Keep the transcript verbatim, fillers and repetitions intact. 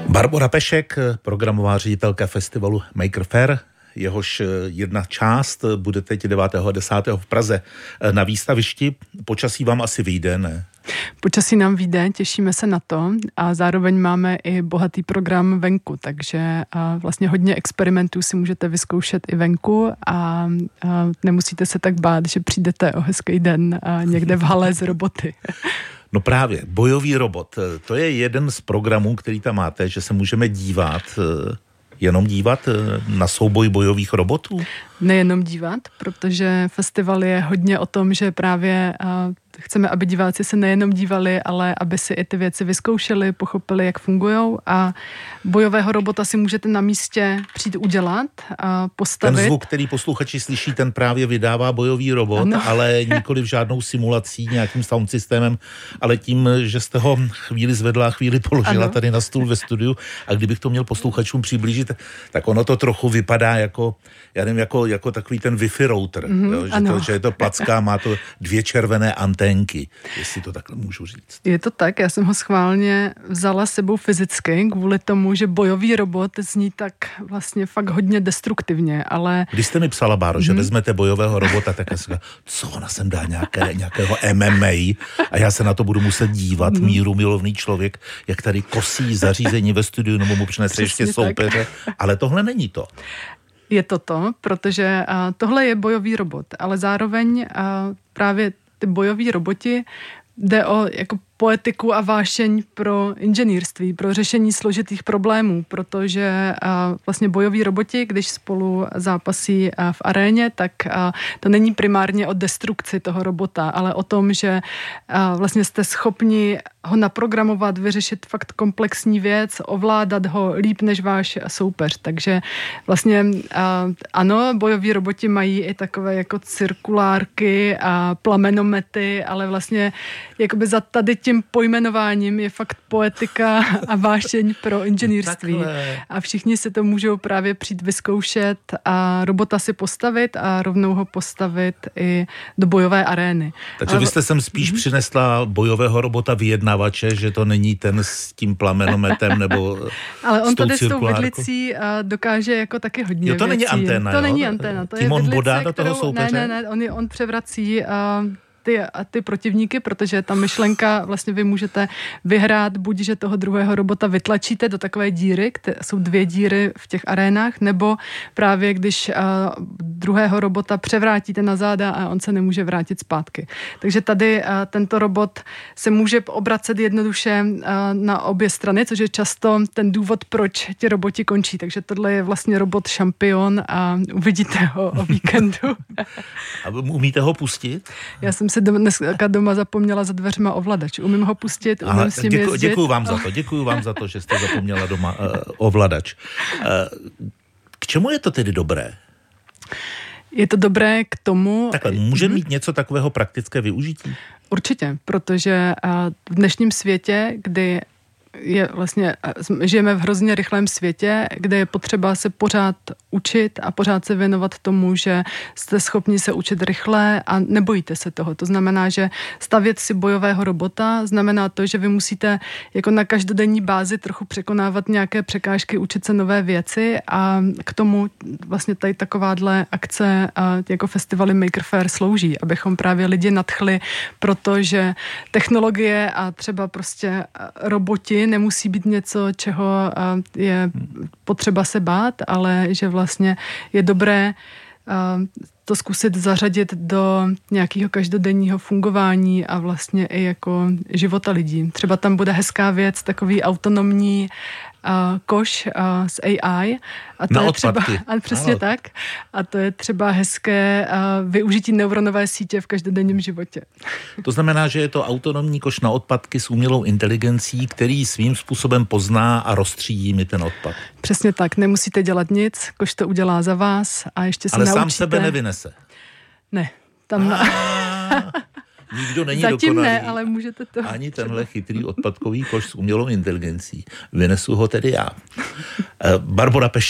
Barbora Pešek, programová ředitelka festivalu Maker Faire, jehož jedna část bude teď devátého a desátého v Praze na výstavišti. Počasí vám asi vyjde, ne? Počasí nám vyjde, těšíme se na to a zároveň máme i bohatý program venku, takže vlastně hodně experimentů si můžete vyzkoušet i venku a, a nemusíte se tak bát, že přijdete o hezký den někde v hale z roboty. No právě, bojový robot, to je jeden z programů, který tam máte, že se můžeme dívat, jenom dívat na souboj bojových robotů? Nejenom dívat, protože festival je hodně o tom, že právě chceme, aby diváci se nejenom dívali, ale aby si i ty věci vyzkoušeli, pochopili, jak fungujou a bojového robota si můžete na místě přijít udělat a postavit. Ten zvuk, který posluchači slyší, ten právě vydává bojový robot, ano. Ale nikoli v žádnou simulací, nějakým sound systémem, ale tím, že jste ho chvíli zvedla, chvíli položila ano. Tady na stůl ve studiu a kdybych to měl posluchačům přiblížit, tak ono to trochu vypadá jako, já nevím, jako, jako takový ten Wi-Fi router, mm-hmm, jo, že, to, že je to placká, má to dvě červené anténky, jestli to takhle můžu říct. Je to tak, já jsem ho schválně vzala sebou fyzicky, kvůli tomu, že bojový robot zní tak vlastně fakt hodně destruktivně, ale... Když jste mi psala, Báro, mm-hmm. že vezmete bojového robota, tak já jsem říkala, co ona sem dá nějaké, nějakého M M A a já se na to budu muset dívat, mm-hmm. míru milovný člověk, jak tady kosí zařízení ve studiu, nebo mu přinese ještě soupeře, ale tohle není to. Je to to, protože uh, tohle je bojový robot, ale zároveň uh, právě ty bojoví roboti jde o jako poetiku a vášeň pro inženýrství, pro řešení složitých problémů, protože uh, vlastně bojoví roboti, když spolu zápasí uh, v aréně, tak uh, to není primárně o destrukci toho robota, ale o tom, že uh, vlastně jste schopni ho naprogramovat, vyřešit fakt komplexní věc, ovládat ho líp než váš soupeř. Takže vlastně uh, ano, bojoví roboti mají i takové jako cirkulárky a plamenomety, ale vlastně jakoby za tady tím pojmenováním je fakt poetika a vášeň pro inženýrství. Takhle. A všichni si to můžou právě přijít vyzkoušet a robota si postavit a rovnou ho postavit i do bojové arény. Takže ale... vy jste sem spíš mm-hmm. přinesla bojového robota vyjednavače, že to není ten s tím plamenometem nebo ale on tady s tou vidlicí dokáže jako taky hodně jo, to věcí. není anténa, To jo? není anténa. To tím je on vidlice, bodá do toho kterou... soupeře? Ne, ne, ne, on, on převrací... Uh, Ty, a ty protivníky, protože ta myšlenka, vlastně vy můžete vyhrát buď, že toho druhého robota vytlačíte do takové díry, které jsou dvě díry v těch arénách, nebo právě když a, druhého robota převrátíte na záda a on se nemůže vrátit zpátky. Takže tady a, tento robot se může obracet jednoduše a, na obě strany, což je často ten důvod, proč ti roboti končí. Takže tohle je vlastně robot šampion a uvidíte ho o víkendu. A umíte ho pustit? Já jsem si dneska doma zapomněla za dveřma ovladač. Umím ho pustit, umím ale s ním děkuji, jezdit. Děkuju vám za to, děkuju vám za to, že jste zapomněla doma uh, ovladač. Uh, k čemu je to tedy dobré? Je to dobré k tomu... Takhle, může mít něco takového praktické využití? Určitě, protože uh, v dnešním světě, kdy je vlastně, žijeme v hrozně rychlém světě, kde je potřeba se pořád učit a pořád se věnovat tomu, že jste schopni se učit rychle a nebojíte se toho. To znamená, že stavět si bojového robota znamená to, že vy musíte jako na každodenní bázi trochu překonávat nějaké překážky, učit se nové věci a k tomu vlastně tady takováhle akce jako festivaly Maker Faire slouží, abychom právě lidi nadchli, protože technologie a třeba prostě roboti nemusí být něco, čeho je potřeba se bát, ale že vlastně je dobré to zkusit zařadit do nějakého každodenního fungování a vlastně i jako života lidí. Třeba tam bude hezká věc, takový autonomní uh, koš uh, s A I. A to na je odpadky. Třeba, a přesně ano. tak. A to je třeba hezké uh, využití neuronové sítě v každodenním životě. To znamená, že je to autonomní koš na odpadky s umělou inteligencí, který svým způsobem pozná a rozstřídí mi ten odpad. Přesně tak. Nemusíte dělat nic, koš to udělá za vás a ještě se ale naučíte. Ale sám sebe nevynese. Ne. Tam na... Nikdo není Zatím dokonalý. ne, ale můžete to... Ani tenhle chytrý odpadkový koš s umělou inteligencí. Vynesu ho tedy já. Barbora Pešek.